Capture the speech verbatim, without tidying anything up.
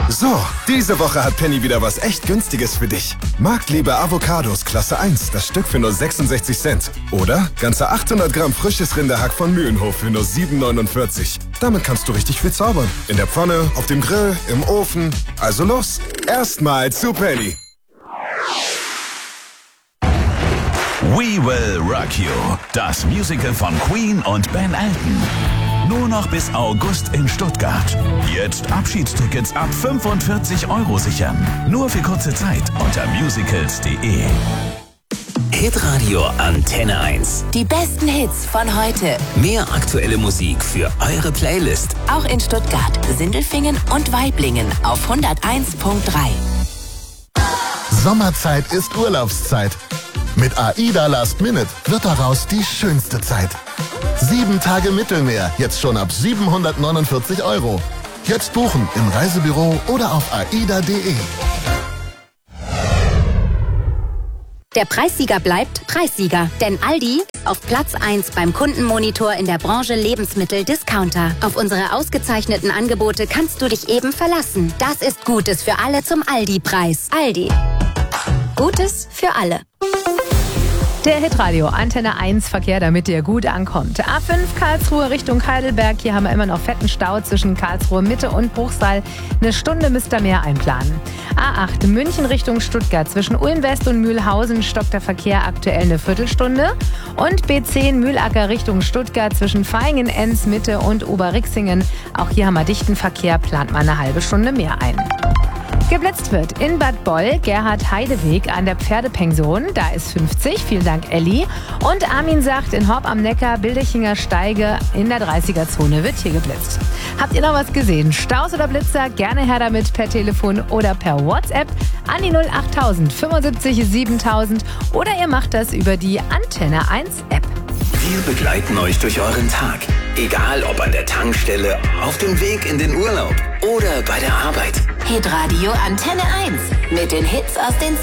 So, diese Woche hat Penny wieder was echt Günstiges für dich. Marktliebe Avocados Klasse eins, das Stück für nur sechsundsechzig Cent. Oder ganze achthundert Gramm frisches Rinderhack von Mühlenhof für nur sieben neunundvierzig. Damit kannst du richtig viel zaubern. In der Pfanne, auf dem Grill, im Ofen. Also los, erstmal zu Penny. We Will Rock You, das Musical von Queen und Ben Elton. Nur noch bis August in Stuttgart. Jetzt Abschiedstickets ab fünfundvierzig Euro sichern. Nur für kurze Zeit unter musicals punkt de. Hitradio Antenne eins. Die besten Hits von heute. Mehr aktuelle Musik für eure Playlist. Auch in Stuttgart, Sindelfingen und Waiblingen auf hunderteins Komma drei. Sommerzeit ist Urlaubszeit. Mit AIDA Last Minute wird daraus die schönste Zeit. Sieben Tage Mittelmeer, jetzt schon ab siebenhundertneunundvierzig Euro. Jetzt buchen im Reisebüro oder auf aida punkt de. Der Preissieger bleibt Preissieger, denn Aldi auf Platz eins beim Kundenmonitor in der Branche Lebensmittel-Discounter. Auf unsere ausgezeichneten Angebote kannst du dich eben verlassen. Das ist Gutes für alle zum Aldi-Preis. Aldi. Gutes für alle. Der Hitradio Antenne eins Verkehr, damit ihr gut ankommt. A fünf Karlsruhe Richtung Heidelberg. Hier haben wir immer noch fetten Stau zwischen Karlsruhe Mitte und Bruchsal. Eine Stunde müsst ihr mehr einplanen. A acht München Richtung Stuttgart. Zwischen Ulm West und Mühlhausen stockt der Verkehr aktuell eine Viertelstunde. Und B zehn Mühlacker Richtung Stuttgart. Zwischen Vaihingen, Enns, Mitte und Oberrixingen. Auch hier haben wir dichten Verkehr. Plant mal eine halbe Stunde mehr ein. Geblitzt wird in Bad Boll, Gerhard-Heideweg an der Pferdepension. Da ist fünfzig. Vielen Dank, Elli. Und Armin sagt, in Horb am Neckar, Bilderchinger Steige in der dreißiger-Zone wird hier geblitzt. Habt ihr noch was gesehen? Staus oder Blitzer? Gerne her damit per Telefon oder per WhatsApp an die null achttausend fünfundsiebzig siebentausend oder ihr macht das über die Antenne eins App. Wir begleiten euch durch euren Tag. Egal ob an der Tankstelle, auf dem Weg in den Urlaub oder bei der Arbeit. Hitradio Antenne eins mit den Hits aus den